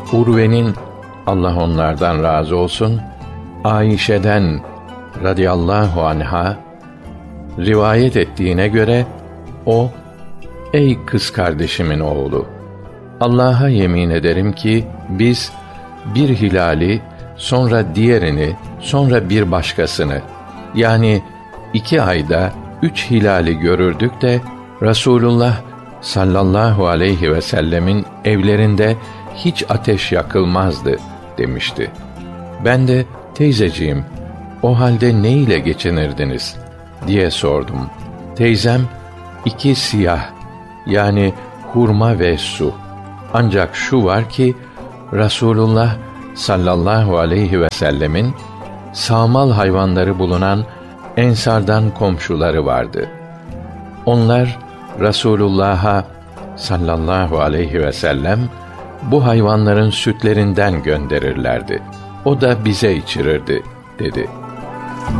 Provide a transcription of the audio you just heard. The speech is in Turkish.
Urve'nin, Allah onlardan razı olsun, Ayşe'den radıyallahu anha rivayet ettiğine göre o, ey kız kardeşimin oğlu, Allah'a yemin ederim ki biz bir hilali, sonra diğerini, sonra bir başkasını, yani 2 ayda 3 hilali görürdük de Resulullah sallallahu aleyhi ve sellemin evlerinde hiç ateş yakılmazdı demişti. Ben de, teyzeciğim, o halde ne ile geçinirdiniz diye sordum. Teyzem, 2 siyah, yani hurma ve su. Ancak şu var ki, Resulullah sallallahu aleyhi ve sellemin sağmal hayvanları bulunan Ensardan komşuları vardı. Onlar Resulullah'a sallallahu aleyhi ve sellem bu hayvanların sütlerinden gönderirlerdi. O da bize içirirdi, dedi.